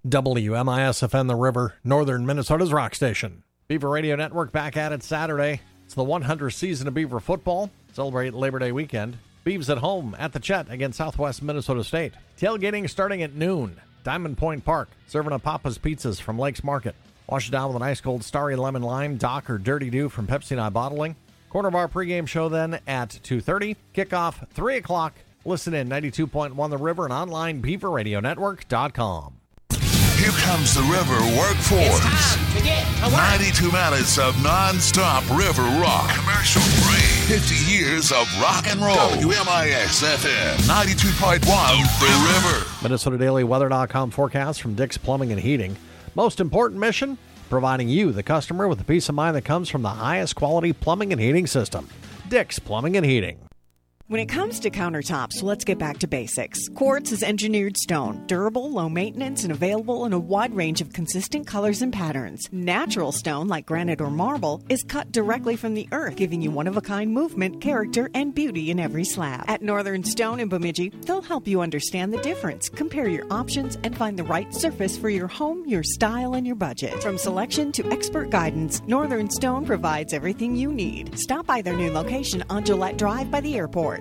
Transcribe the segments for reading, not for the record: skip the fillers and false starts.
WMIS-FM The River, northern Minnesota's rock station. Beaver Radio Network back at it Saturday. It's the 100th season of Beaver football. Celebrate Labor Day weekend. Beavs at home at the Chet against Southwest Minnesota State. Tailgating starting at noon. Diamond Point Park, serving up Papa's Pizzas from Lakes Market. Wash it down with an ice cold Starry Lemon Lime, Doc, or Dirty Dew from Pepsi and I Bottling. Corner Bar pregame show then at 2:30. Kickoff 3 o'clock. Listen in 92.1 The River and online BeaverRadioNetwork.com. Here comes the River Workforce. It's time to get to work. 92 minutes of non-stop river rock. Commercial free. 50 years of rock and roll. WMIS-FM 92.1 The River. MinnesotaDailyWeather.com forecast from Dick's Plumbing and Heating. Most important mission, providing you, the customer, with the peace of mind that comes from the highest quality plumbing and heating system. Dick's Plumbing and Heating. When it comes to countertops, let's get back to basics. Quartz is engineered stone, durable, low maintenance, and available in a wide range of consistent colors and patterns. Natural stone, like granite or marble, is cut directly from the earth, giving you one-of-a-kind movement, character, and beauty in every slab. At Northern Stone in Bemidji, they'll help you understand the difference, compare your options, and find the right surface for your home, your style, and your budget. From selection to expert guidance, Northern Stone provides everything you need. Stop by their new location on Gillette Drive by the airport.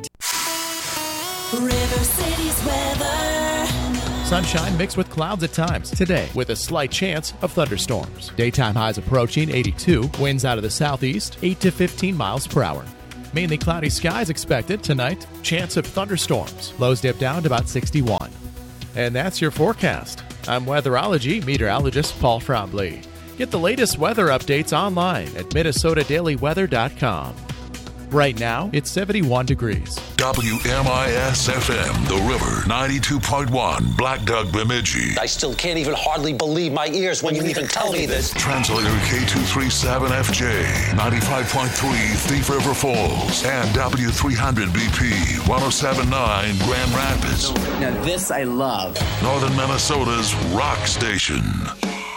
River City's weather. Sunshine mixed with clouds at times today, with a slight chance of thunderstorms. Daytime highs approaching 82, winds out of the southeast 8 to 15 miles per hour. Mainly cloudy skies expected tonight, chance of thunderstorms. Lows dip down to about 61. And that's your forecast. I'm weatherology meteorologist Paul Frombley. Get the latest weather updates online at MinnesotaDailyWeather.com. Right now, it's 71 degrees. WMIS-FM, The River, 92.1, Black Duck, Bemidji. I still can't even hardly believe my ears when you even tell me this. Translator K237FJ, 95.3 Thief River Falls, and W300BP, 107.9 Grand Rapids. Now this I love. Northern Minnesota's rock station.